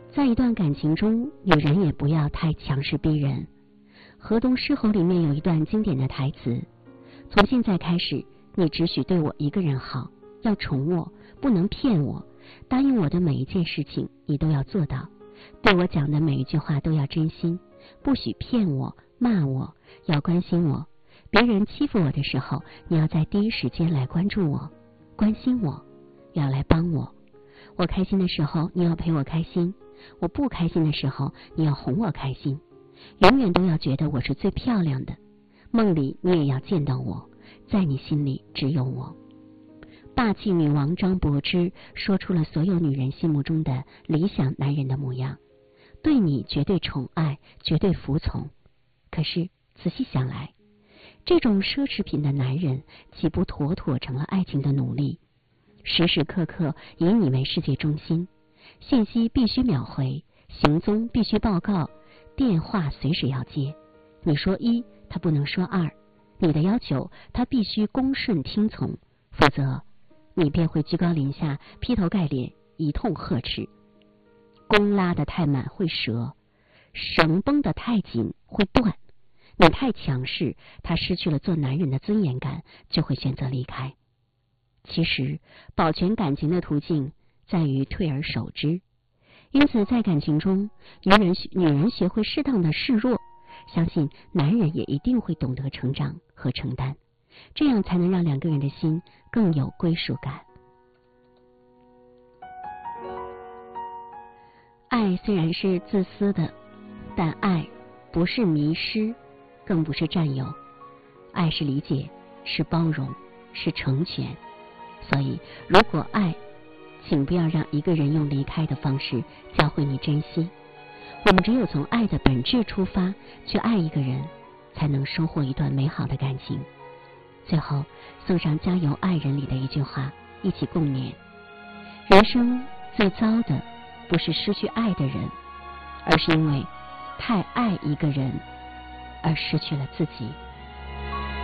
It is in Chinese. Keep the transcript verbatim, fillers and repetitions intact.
在一段感情中，女人也不要太强势逼人。河东狮吼里面有一段经典的台词：从现在开始，你只许对我一个人好，要宠我，不能骗我，答应我的每一件事情你都要做到，对我讲的每一句话都要真心，不许骗我骂我，要关心我。别人欺负我的时候，你要在第一时间来关注我，关心我，要来帮我。我开心的时候，你要陪我开心；我不开心的时候，你要哄我开心。永远都要觉得我是最漂亮的，梦里你也要见到我，在你心里只有我。霸气女王张柏芝说出了所有女人心目中的理想男人的模样，对你绝对宠爱，绝对服从。可是仔细想来，这种奢侈品的男人岂不妥妥成了爱情的奴隶？时时刻刻以你为世界中心，信息必须秒回，行踪必须报告，电话随时要接。你说一，他不能说二，你的要求他必须恭顺听从，否则你便会居高临下，劈头盖脸一通呵斥。弓拉得太满会折，绳绷得太紧会断。你太强势，他失去了做男人的尊严感，就会选择离开。其实保全感情的途径在于退而守之。因此在感情中，女人女人学会适当的示弱，相信男人也一定会懂得成长和承担，这样才能让两个人的心更有归属感。爱虽然是自私的，但爱不是迷失，更不是占有。爱是理解，是包容，是成全。所以如果爱，请不要让一个人用离开的方式教会你珍惜。我们只有从爱的本质出发去爱一个人，才能收获一段美好的感情。最后送上加油爱人里的一句话，一起共勉：人生最糟的不是失去爱的人，而是因为太爱一个人而失去了自己。